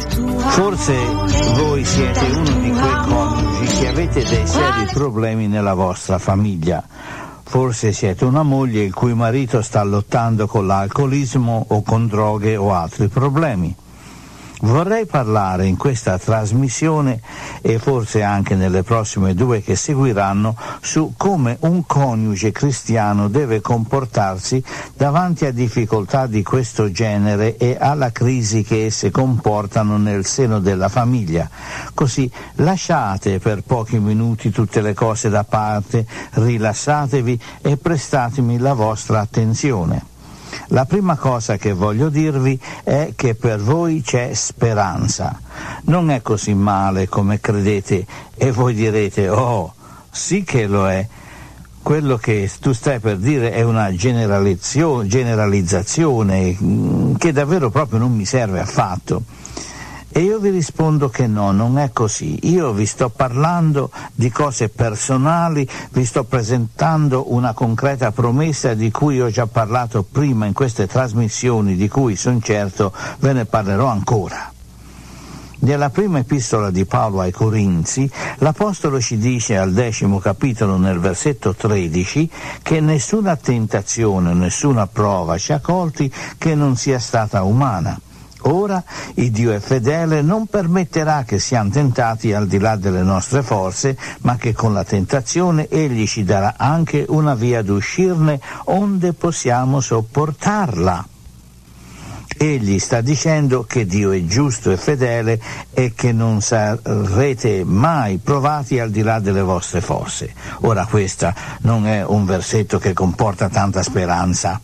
Forse voi siete uno di quei coniugi che avete dei seri problemi nella vostra famiglia. Forse siete una moglie il cui marito sta lottando con l'alcolismo o con droghe o altri problemi. Vorrei parlare in questa trasmissione, e forse anche nelle prossime 2 che seguiranno, su come un coniuge cristiano deve comportarsi davanti a difficoltà di questo genere e alla crisi che esse comportano nel seno della famiglia. Così lasciate per pochi minuti tutte le cose da parte, rilassatevi e prestatemi la vostra attenzione. La prima cosa che voglio dirvi è che per voi c'è speranza. Non è così male come credete, e voi direte: oh, sì che lo è. Quello che tu stai per dire è una generalizzazione che davvero proprio non mi serve affatto. E io vi rispondo che no, non è così. Io vi sto parlando di cose personali, vi sto presentando una concreta promessa di cui ho già parlato prima in queste trasmissioni, di cui sono certo ve ne parlerò ancora. Nella prima epistola di Paolo ai Corinzi, l'Apostolo ci dice al 10° capitolo nel versetto 13 che nessuna tentazione, nessuna prova ci ha colti che non sia stata umana. Ora il Dio è fedele, non permetterà che siamo tentati al di là delle nostre forze, ma che con la tentazione Egli ci darà anche una via d'uscirne onde possiamo sopportarla. Egli sta dicendo che Dio è giusto e fedele e che non sarete mai provati al di là delle vostre forze. Ora questo non è un versetto che comporta tanta speranza.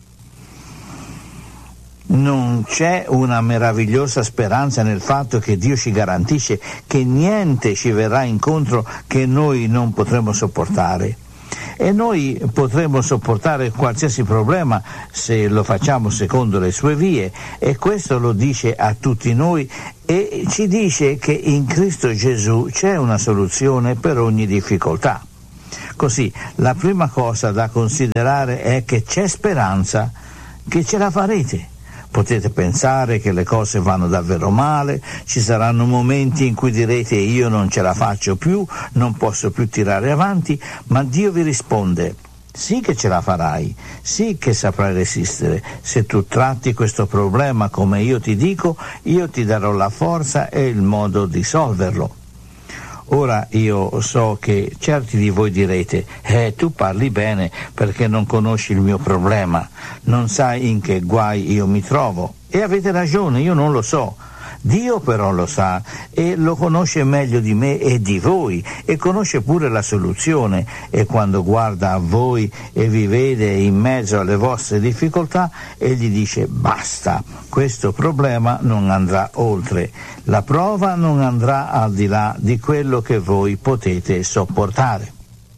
Non c'è una meravigliosa speranza nel fatto che Dio ci garantisce che niente ci verrà incontro che noi non potremo sopportare. E noi potremo sopportare qualsiasi problema se lo facciamo secondo le sue vie, e questo lo dice a tutti noi e ci dice che in Cristo Gesù c'è una soluzione per ogni difficoltà. Così la prima cosa da considerare è che c'è speranza, che ce la farete. Potete pensare che le cose vanno davvero male, ci saranno momenti in cui direte: io non ce la faccio più, non posso più tirare avanti, ma Dio vi risponde: sì che ce la farai, sì che saprai resistere. Se tu tratti questo problema come io ti dico, io ti darò la forza e il modo di solverlo. Ora io so che certi di voi direte: tu parli bene perché non conosci il mio problema, non sai in che guai io mi trovo. E avete ragione, io non lo so. Dio però lo sa e lo conosce meglio di me e di voi, e conosce pure la soluzione, e quando guarda a voi e vi vede in mezzo alle vostre difficoltà, egli dice: basta, questo problema non andrà oltre, la prova non andrà al di là di quello che voi potete sopportare.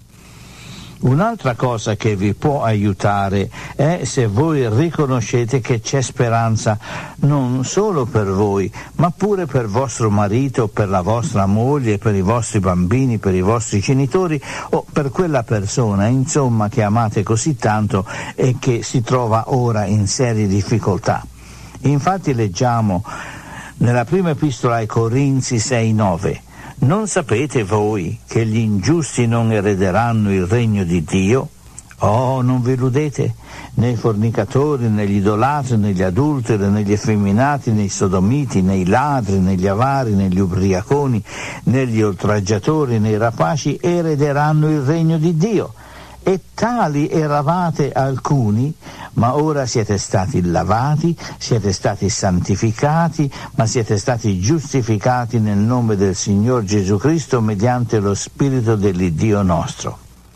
Un'altra cosa che vi può aiutare è se voi riconoscete che c'è speranza non solo per voi, ma pure per vostro marito, per la vostra moglie, per i vostri bambini, per i vostri genitori o per quella persona, insomma, che amate così tanto e che si trova ora in serie difficoltà. Infatti leggiamo nella prima epistola ai Corinzi 6:9: non sapete voi che gli ingiusti non erederanno il regno di Dio? Oh, non vi illudete, né i fornicatori, né gli idolatri, né gli adulteri, né gli effeminati, né i sodomiti, né i ladri, né gli avari, né gli ubriaconi, né gli oltraggiatori, né i rapaci erederanno il regno di Dio. E tali eravate alcuni, ma ora siete stati lavati, siete stati santificati, ma siete stati giustificati nel nome del Signor Gesù Cristo mediante lo Spirito dell'Iddio nostro.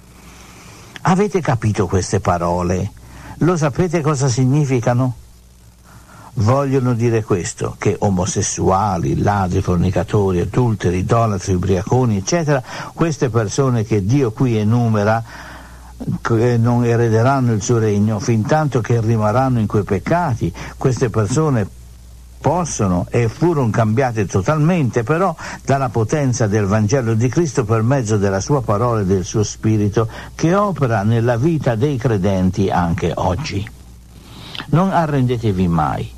Avete capito queste parole? Lo sapete cosa significano? Vogliono dire questo, che omosessuali, ladri, fornicatori, adulteri, idolatri, ubriaconi, eccetera, queste persone che Dio qui enumera, che non erederanno il suo regno, fin tanto che rimarranno in quei peccati. Queste persone possono e furono cambiate totalmente però dalla potenza del Vangelo di Cristo per mezzo della sua parola e del suo Spirito che opera nella vita dei credenti anche oggi. Non arrendetevi mai.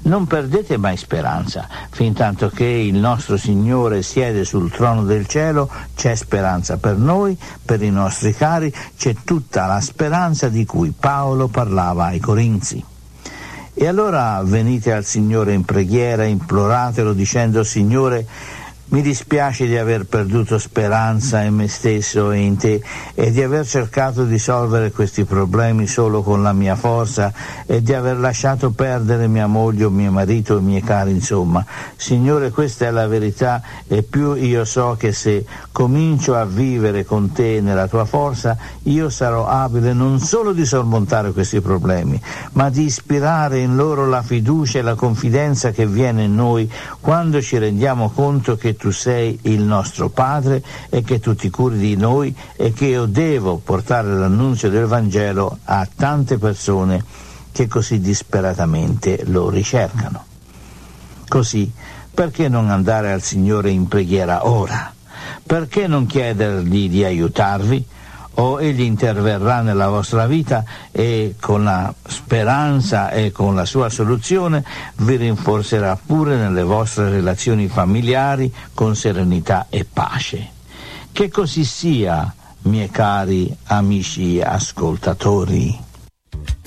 Non perdete mai speranza. Fintanto che il nostro Signore siede sul trono del cielo, c'è speranza per noi, per i nostri cari, c'è tutta la speranza di cui Paolo parlava ai Corinzi. E allora venite al Signore in preghiera, imploratelo dicendo: Signore, mi dispiace di aver perduto speranza in me stesso e in te e di aver cercato di risolvere questi problemi solo con la mia forza e di aver lasciato perdere mia moglie o mio marito o i miei cari, insomma. Signore, questa è la verità e più io so che se comincio a vivere con te nella tua forza, io sarò abile non solo di sormontare questi problemi, ma di ispirare in loro la fiducia e la confidenza che viene in noi quando ci rendiamo conto che tu sei il nostro Padre e che tu ti curi di noi e che io devo portare l'annunzio del Vangelo a tante persone che così disperatamente lo ricercano. Così, perché non andare al Signore in preghiera ora? Perché non chiedergli di aiutarvi? O egli interverrà nella vostra vita e con la speranza e con la sua soluzione vi rinforzerà pure nelle vostre relazioni familiari con serenità e pace. Che così sia, miei cari amici ascoltatori.